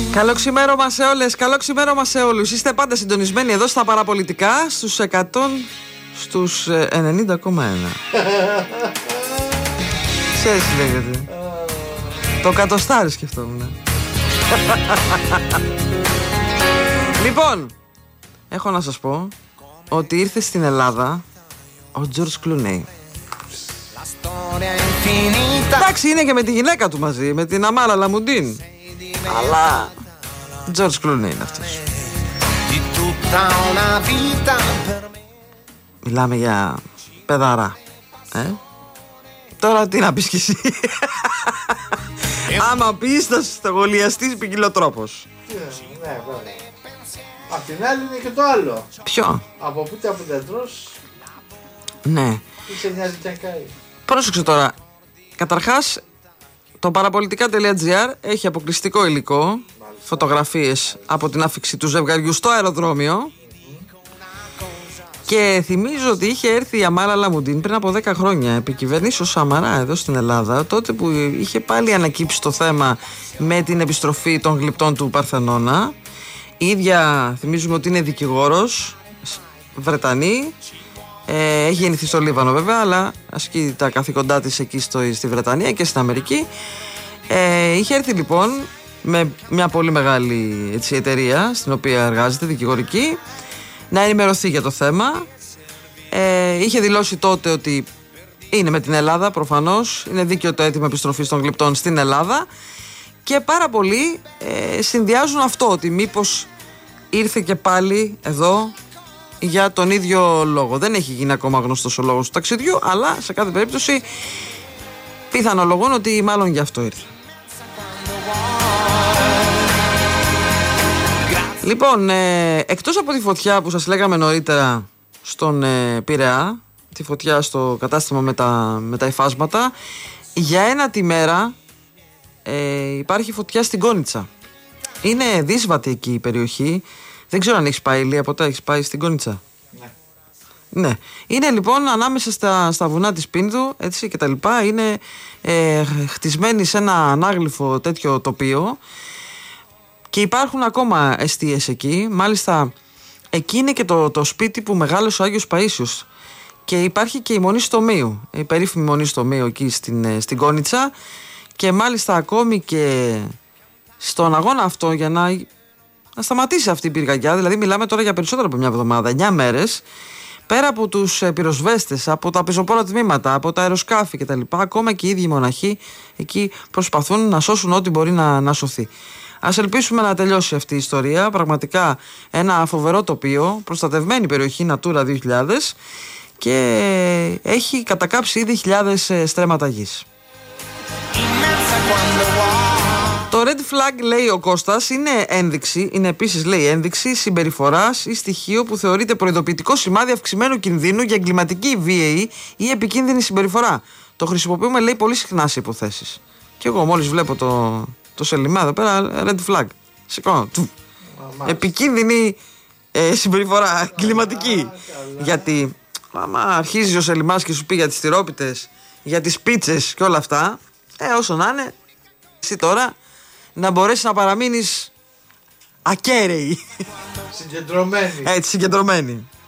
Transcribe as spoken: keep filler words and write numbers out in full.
Καλό ξημέρωμα σε όλες, καλό ξημέρωμα σε όλους. Είστε πάντα συντονισμένοι εδώ στα παραπολιτικά στους εκατό, στους ενενήντα κόμμα ένα. Ξέρεις τι λέγεται. Το κατοστάρι σκεφτόμουν. Λοιπόν, έχω να σας πω ότι ήρθε στην Ελλάδα ο Τζορτζ Κλουνέι. Εντάξει, είναι και με τη γυναίκα του μαζί, με την Αμάρα Λαμουντίν. Αλλά Τζορτζ Κλουνέι είναι αυτός. Μιλάμε για παιδαρά, ε? Τώρα τι να πεις κι εσύ. Άμα πεις θα στεγολιαστείς ποικιλοτρόπος. Ναι, βέβαια. Απ' την άλλη είναι και το άλλο. Ποιο? Από πούτε από τετρός. Ναι. Είσαι νοιάζει και καεί. Πρόσεξε τώρα. Καταρχάς, το παραπολιτικά.gr έχει αποκλειστικό υλικό. Μάλιστα. Φωτογραφίες από την άφιξη του ζευγαριού στο αεροδρόμιο. Και θυμίζω ότι είχε έρθει η Αμάρα Λαμουντίν πριν από δέκα χρόνια επί κυβερνήσεως Σαμαρά εδώ στην Ελλάδα, τότε που είχε πάλι ανακύψει το θέμα με την επιστροφή των γλυπτών του Παρθενώνα. Η ίδια θυμίζουμε ότι είναι δικηγόρος, Βρετανή, ε, έχει γεννηθεί στο Λίβανο βέβαια, αλλά ασκεί τα καθήκοντά της εκεί στο, στη Βρετανία και στην Αμερική. Ε, είχε έρθει λοιπόν με μια πολύ μεγάλη έτσι, εταιρεία στην οποία εργάζεται, δικηγορική, να ενημερωθεί για το θέμα. Ε, είχε δηλώσει τότε ότι είναι με την Ελλάδα, προφανώς. Είναι δίκαιο το αίτημα επιστροφής των γλυπτών στην Ελλάδα. Και πάρα πολλοί ε, συνδυάζουν αυτό, ότι μήπως ήρθε και πάλι εδώ για τον ίδιο λόγο. Δεν έχει γίνει ακόμα γνωστός ο λόγος του ταξιδιού, αλλά σε κάθε περίπτωση πιθανολογούν ότι μάλλον γι' αυτό ήρθε. Λοιπόν, ε, εκτός από τη φωτιά που σας λέγαμε νωρίτερα στον ε, Πειραιά, τη φωτιά στο κατάστημα με τα, με τα υφάσματα, για ένα τη μέρα ε, υπάρχει φωτιά στην Κόνιτσα. Είναι δύσβατη εκεί η περιοχή. Δεν ξέρω αν έχεις πάει, Ηλία, ποτέ έχεις πάει στην Κόνιτσα? Ναι. Ναι. Είναι λοιπόν ανάμεσα στα, στα βουνά της Πίνδου, έτσι και τα λοιπά. Είναι ε, χτισμένη σε ένα ανάγλυφο τέτοιο τοπίο. Και υπάρχουν ακόμα εστίες εκεί. Μάλιστα εκεί είναι και το, το σπίτι που μεγάλωσε ο Άγιος Παΐσιος. Και υπάρχει και η Μονή Στομίου, η περίφημη Μονή Στομίου εκεί στην, στην Κόνιτσα. Και μάλιστα ακόμη και στον αγώνα αυτό για να, να σταματήσει αυτή η πυρκαγιά, δηλαδή μιλάμε τώρα για περισσότερο από μια εβδομάδα, εννιά μέρες, πέρα από τους πυροσβέστες, από τα πεζοπόρα τμήματα, από τα αεροσκάφη κτλ. Ακόμα και οι ίδιοι μοναχοί εκεί προσπαθούν να σώσουν ό,τι μπορεί να, να σωθεί. Ας ελπίσουμε να τελειώσει αυτή η ιστορία. Πραγματικά ένα φοβερό τοπίο, προστατευμένη περιοχή Natura δύο χιλιάδες, και έχει κατακάψει ήδη χιλιάδες στρέμματα γης. Το red flag, λέει ο Κώστας, είναι ένδειξη, είναι επίσης λέει ένδειξη συμπεριφοράς ή στοιχείο που θεωρείται προειδοποιητικό σημάδι αυξημένου κινδύνου για εγκληματική βίαιη ή επικίνδυνη συμπεριφορά. Το χρησιμοποιούμε, λέει, πολύ συχνά σε υποθέσεις. Και εγώ μόλις βλέπω το, το σελιμά εδώ πέρα, red flag. Σηκώνω. Επικίνδυνη ε, συμπεριφορά, εγκληματική. Γιατί άμα αρχίζει ο σελιμάς και σου πει για τις τυρόπιτες, για τις πίτσες και όλα αυτά, ε, όσο να είναι, εσύ τώρα να μπορέσει να παραμείνεις ακέραιη. Συγκεντρωμένη. Έτσι, συγκεντρωμένη.